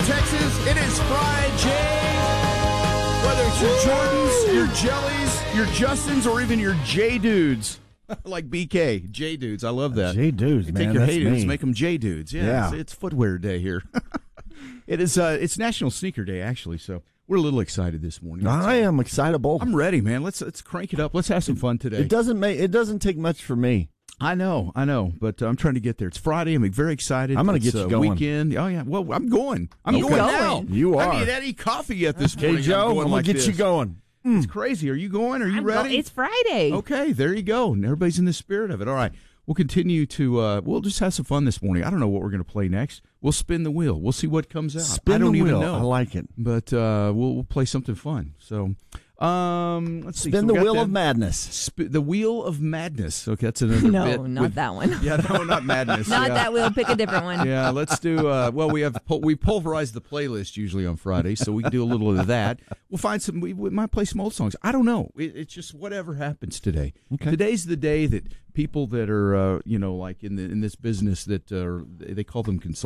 Texas. It is Friday. Whether it's your Jordans, your Jellies, your Justins, or even your J-Dudes. Like BK, J-Dudes. I love that. J-Dudes, man. Take your That's Hey-Dudes, me. make them J-Dudes. Yeah. It's footwear day here. It's National Sneaker Day, actually, so we're a little excited this morning. I am excitable. I'm ready, man. Let's crank it up. Let's have some fun today. It doesn't take much for me. I know, but I'm trying to get there. It's Friday. I'm very excited. I'm going to get you going. Weekend. Oh, yeah. Well, I'm going. I'm going now. You are. I need Eddie coffee yet this morning. Hey, Joe, I'm going to get you going. It's crazy. Are you going? Are you ready? It's Friday. Okay, there you go. And everybody's in the spirit of it. All right. We'll continue to, we'll just have some fun this morning. I don't know what we're going to play next. We'll spin the wheel. We'll see what comes out. Spin I don't the even wheel. know. I like it. But we'll play something fun. So, let's see. Spin the wheel of madness. The wheel of madness. Okay, that's another bit. No, not that one. Yeah, no, not madness. Not that wheel. Pick a different one. Yeah, let's do. We pulverize the playlist usually on Friday, so we can do a little of that. We'll find some. We might play some old songs. I don't know. It's just whatever happens today. Okay. Today's the day that people that are, like in this business that they call them consultants.